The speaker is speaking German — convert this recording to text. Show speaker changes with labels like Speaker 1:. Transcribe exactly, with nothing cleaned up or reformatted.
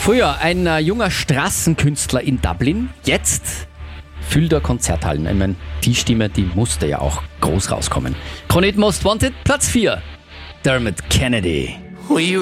Speaker 1: Früher ein äh, junger Straßenkünstler in Dublin, jetzt füllt er Konzerthallen. Ich meine, die Stimme, die musste ja auch groß rauskommen. Kronit Most Wanted, Platz vier. Dermot Kennedy.
Speaker 2: We